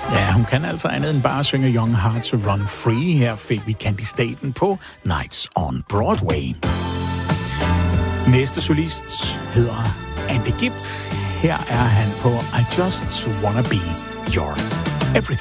Ja, hun kan altså andet end bare synge Young Hearts Run Free. Her fik vi kandidaten på Nights on Broadway. Næste solist hedder Andy Gibb. Her er han på I Just Wanna Be Your Everything.